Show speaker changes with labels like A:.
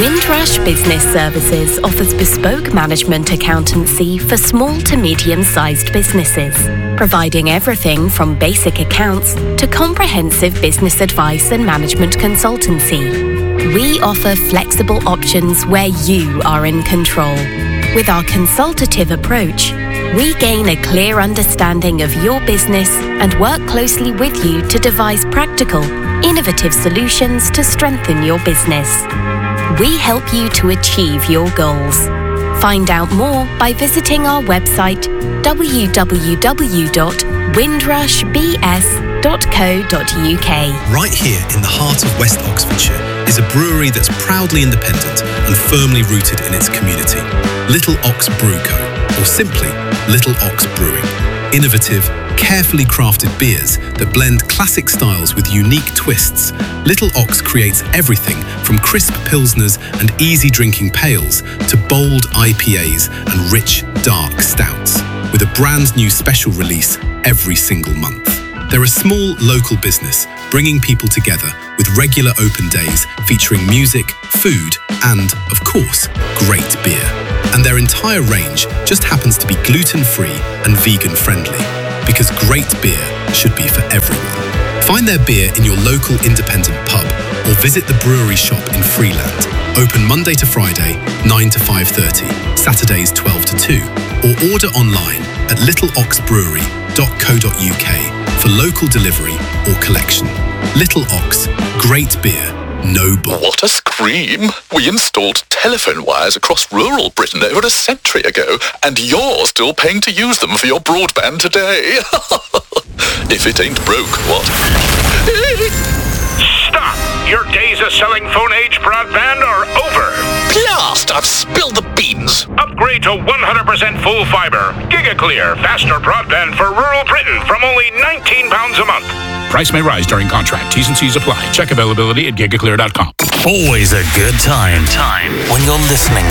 A: Windrush Business Services offers bespoke management accountancy for small to medium-sized businesses, providing everything from basic accounts to comprehensive business advice and management consultancy. We offer flexible options where you are in control. With our consultative approach, we gain a clear understanding of your business and work closely with you to devise practical, innovative solutions to strengthen your business. We help you to achieve your goals. Find out more by visiting our website www.windrushbs.co.uk.
B: Right here in the heart of West Oxfordshire is a brewery that's proudly independent and firmly rooted in its community. Little Ox Brew Co., or simply Little Ox Brewing. Innovative, carefully crafted beers that blend classic styles with unique twists. Little Ox creates everything from crisp pilsners and easy drinking pales to bold IPAs and rich, dark stouts, with a brand new special release every single month. They're a small local business bringing people together with regular open days featuring music, food and, of course, great beer. And their entire range just happens to be gluten-free and vegan-friendly, because great beer should be for everyone. Find their beer in your local independent pub or visit the brewery shop in Freeland, open Monday to Friday, 9 to 5:30, Saturdays 12 to 2, or order online at littleoxbrewery.co.uk for local delivery or collection. Little Ox, great beer, no bull.
C: What a scream! We installed telephone wires across rural Britain over a century ago, and you're still paying to use them for your broadband today. If it ain't broke, what?
D: Stop! Your days of selling phone-age broadband are over.
C: Blast! I've spilled the beans.
D: Upgrade to 100% full fiber. GigaClear, faster broadband for rural Britain from only £19 a month. Price may rise during contract. T's and C's apply. Check availability at gigaclear.com.
E: Always a good time when you're listening